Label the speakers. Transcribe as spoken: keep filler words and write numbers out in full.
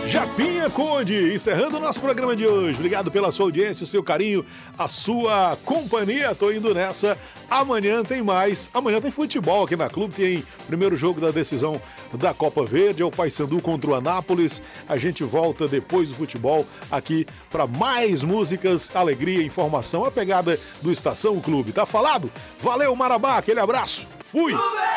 Speaker 1: Japinha Conde, encerrando o nosso programa de hoje. Obrigado pela sua audiência, o seu carinho, a sua companhia. Tô indo nessa. Amanhã tem mais. Amanhã tem futebol aqui na Clube. Tem primeiro jogo da decisão da Copa Verde, é o Paysandu contra o Anápolis. A gente volta depois do futebol aqui para mais músicas, alegria, informação. A pegada do Estação Clube. Tá falado? Valeu, Marabá. Aquele abraço. Fui!